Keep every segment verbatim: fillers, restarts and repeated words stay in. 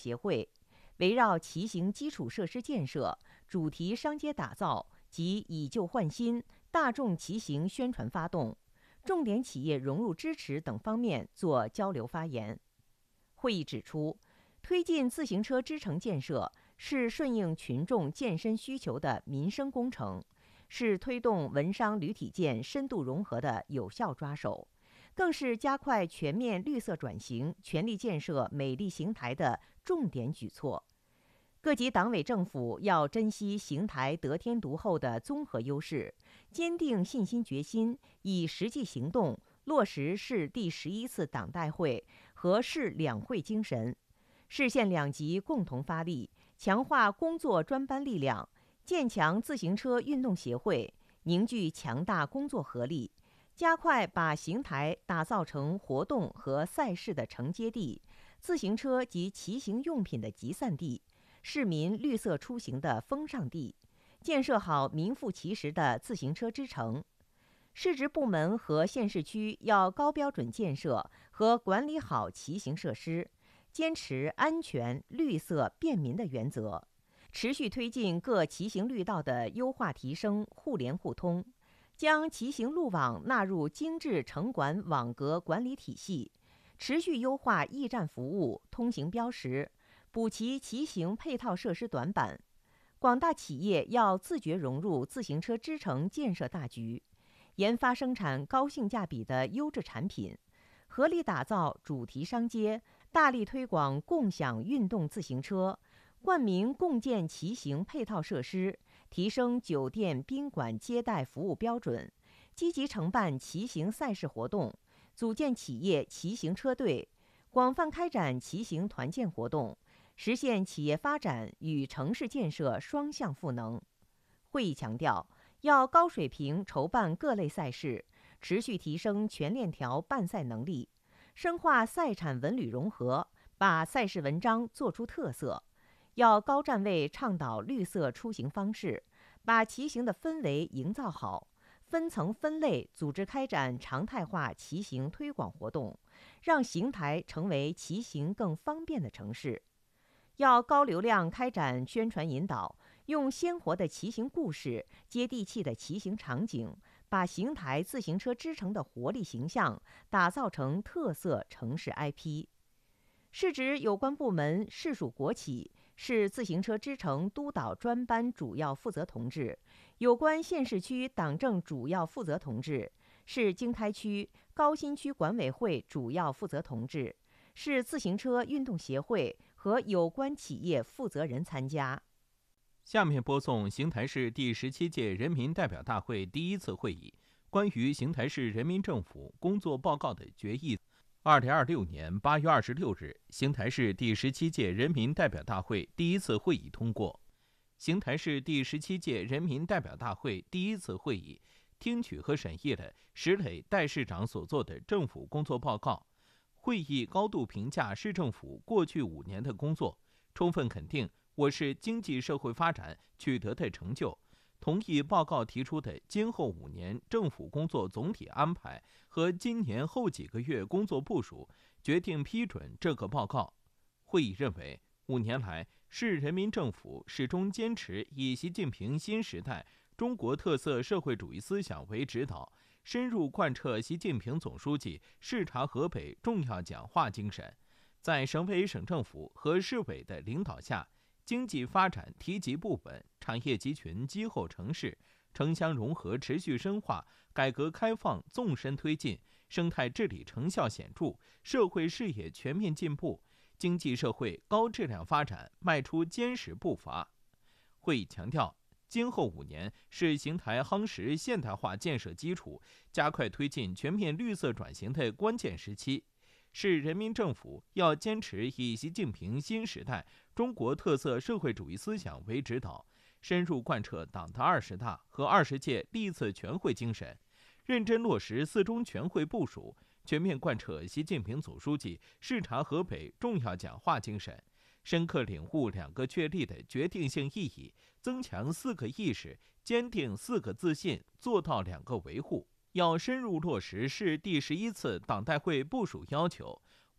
协会，围绕骑行基础设施建设、主题商街打造及以旧换新、大众骑行宣传发动、重点企业融入支持等方面做交流发言。会议指出，推进自行车支城建设是顺应群众健身需求的民生工程，是推动文商旅体健深度融合的有效抓手，更是加快全面绿色转型、全力建设美丽邢台的重点举措。各级党委政府要珍惜邢台得天独厚的综合优势，坚定信心决心，以实际行动落实市第十一次党代会和市两会精神，市县两级共同发力，强化工作专班力量，建强自行车运动协会，凝聚强大工作合力，加快把邢台打造成活动和赛事的承接地、自行车及骑行用品的集散地、市民绿色出行的风尚地，建设好名副其实的自行车之城。市直部门和县市区要高标准建设和管理好骑行设施，坚持安全、绿色、便民的原则，持续推进各骑行绿道的优化提升、互联互通，将骑行路网纳入精致城管网格管理体系，持续优化驿站服务、通行标识，补齐骑行配套设施短板。广大企业要自觉融入自行车支城建设大局，研发生产高性价比的优质产品，合力打造主题商街，大力推广共享运动自行车，冠名共建骑行配套设施，提升酒店宾馆接待服务标准，积极承办骑行赛事活动，组建企业骑行车队，广泛开展骑行团建活动，实现企业发展与城市建设双向赋能。会议强调，要高水平筹办各类赛事，持续提升全链条办赛能力，深化赛产文旅融合，把赛事文章做出特色。要高站位倡导绿色出行方式，把骑行的氛围营造好，分层分类组织开展常态化骑行推广活动，让邢台成为骑行更方便的城市。要高流量开展宣传引导，用鲜活的骑行故事、接地气的骑行场景，把邢台自行车之城的活力形象打造成特色城市 I P。市直有关部门市属国企、市自行车之城督导专班主要负责同志、有关县市区党政主要负责同志、市经开区、高新区管委会主要负责同志、市自行车运动协会和有关企业负责人参加。 下面播送邢台市第十七届人民代表大会第一次会议关于邢台市人民政府工作报告的决议。二零二六年八月二十六日，邢台市第十七届人民代表大会第一次会议通过。邢台市第十七届人民代表大会第一次会议听取和审议了石磊代市长所做的政府工作报告。会议高度评价市政府过去五年的工作，充分肯定我市经济社会发展取得的成就，同意报告提出的今后五年政府工作总体安排和今年后几个月工作部署，决定批准这个报告。会议认为，五年来，市人民政府始终坚持以习近平新时代中国特色社会主义思想为指导，深入贯彻习近平总书记视察河北重要讲话精神，在省委省政府和市委的领导下，经济发展提级不稳，产业集群积厚成市，城乡融合持续深化，改革开放纵深推进，生态治理成效显著，社会事业全面进步，经济社会高质量发展迈出坚实步伐。会议强调，今后五年是邢台夯实现代化建设基础、加快推进全面绿色转型的关键时期。市人民政府要坚持以习近平新时代中国特色社会主义思想为指导，深入贯彻党的二十大和二十届历次全会精神，认真落实四中全会部署，全面贯彻习近平总书记视察河北重要讲话精神，深刻领悟两个确立的决定性意义，增强四个意识，坚定四个自信，做到两个维护。要深入落实市第十一次党代会部署要求，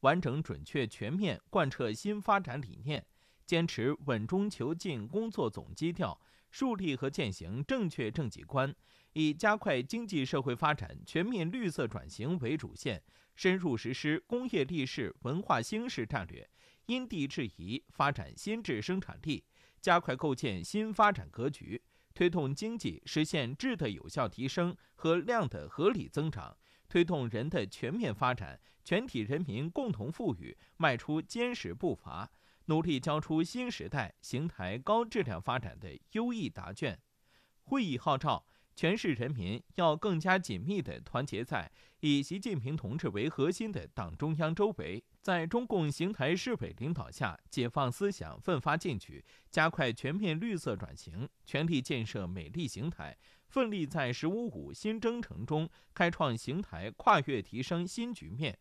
完整、准确、全面贯彻新发展理念，坚持稳中求进工作总基调，树立和践行正确政绩观，以加快经济社会发展、全面绿色转型为主线，深入实施工业立市、文化兴市战略，因地制宜发展新质生产力，加快构建新发展格局，推动经济实现质的有效提升和量的合理增长，推动人的全面发展、全体人民共同富裕迈出坚实步伐，努力交出新时代邢台高质量发展的优异答卷。会议号召全市人民要更加紧密地团结在以习近平同志为核心的党中央周围，在中共邢台市委领导下解放思想、奋发进取，加快全面绿色转型，全力建设美丽邢台，奋力在“十五五”新征程中开创邢台跨越提升新局面。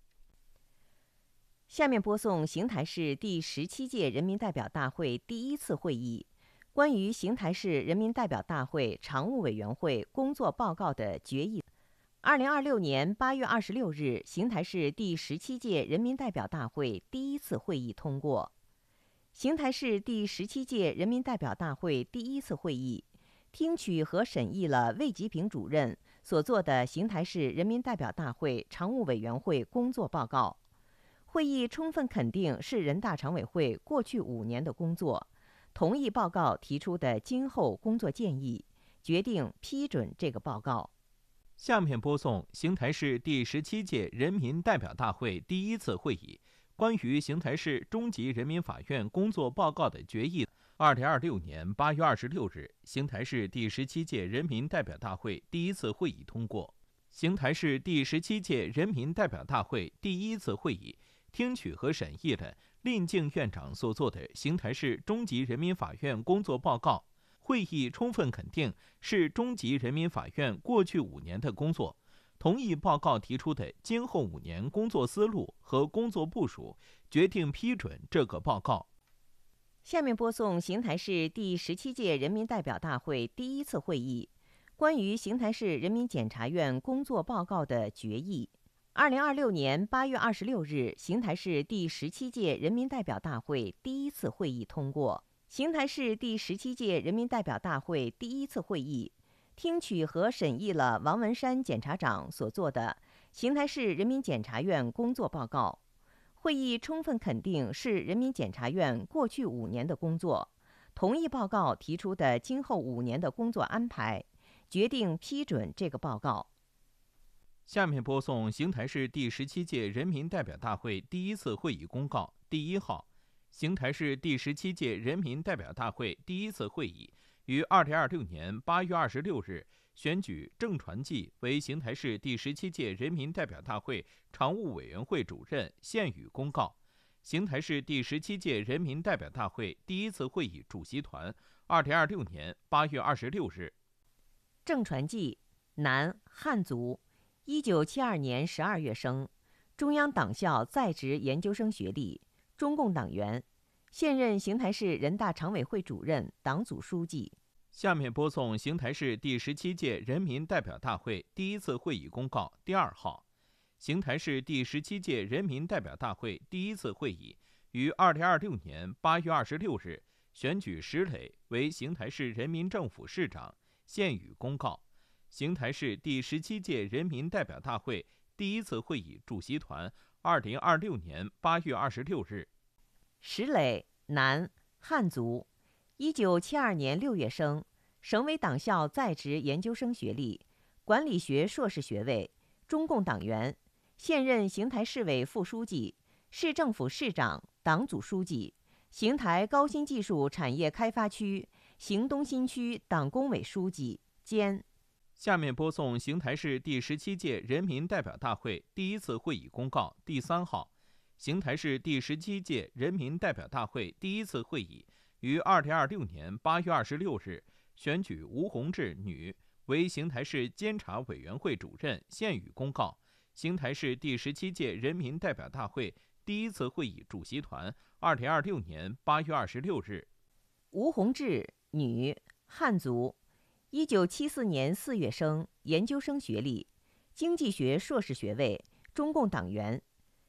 下面播送邢台市第十七届人民代表大会第一次会议关于邢台市人民代表大会常务委员会工作报告的决议。二零二六年八月二十六日，邢台市第十七届人民代表大会第一次会议通过。邢台市第十七届人民代表大会第一次会议听取和审议了魏吉平主任所作的邢台市人民代表大会常务委员会工作报告。会议充分肯定市人大常委会过去五年的工作，同意报告提出的今后工作建议，决定批准这个报告。 下面播送邢台市第十七届人民代表大会第一次会议关于邢台市中级人民法院工作报告的决议。二零二六年八月二十六日，邢台市第十七届人民代表大会第一次会议通过。邢台市第十七届人民代表大会第一次会议听取和审议了令敬院长所作的邢台市中级人民法院工作报告。会议充分肯定市中级人民法院过去五年的工作，同意报告提出的今后五年工作思路和工作部署，决定批准这个报告。 下面播送邢台市第十七届人民代表大会第一次会议关于邢台市人民检察院工作报告的决议。二零二六年八月二十六日，邢台市第十七届人民代表大会第一次会议通过。邢台市第十七届人民代表大会第一次会议听取和审议了王文山检察长所作的邢台市人民检察院工作报告。会议充分肯定市人民检察院过去五年的工作，同意报告提出的今后五年的工作安排，决定批准这个报告。 下面播送邢台市第十七届人民代表大会第一次会议公告第一号。邢台市第十七届人民代表大会第一次会议于二零二六年八月二十六日选举郑传记为邢台市第十七届人民代表大会常务委员会主任，现予公告。邢台市第十七届人民代表大会第一次会议主席团，二零二六年八月二十六日。 郑传记，男，汉族，一九七二年十二月生，中央党校在职研究生学历，中共党员，现任邢台市人大常委会主任、党组书记。 下面播送邢台市第十七届人民代表大会第一次会议公告第二号。邢台市第十七届人民代表大会第一次会议于二零二六年八月二十六日选举石磊为邢台市人民政府市长，现予公告。邢台市第十七届人民代表大会第一次会议主席团，二零二六年八月二十六日。 石磊，男，汉族，一九七二年六月生，省委党校在职研究生学历，管理学硕士学位，中共党员，现任邢台市委副书记、市政府市长、党组书记，邢台高新技术产业开发区邢东新区党工委书记兼。 下面播送邢台市第十七届人民代表大会第一次会议公告第三号。邢台市第十七届人民代表大会第一次会议于二零二六年八月二十六日选举吴宏志女为邢台市监察委员会主任，现予公告。邢台市第十七届人民代表大会第一次会议主席团，二零二六年八月二十六日。 吴宏志，女，汉族，一九七四年四月生，研究生学历，经济学硕士学位，中共党员，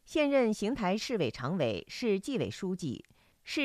现任邢台市委常委、市纪委书记，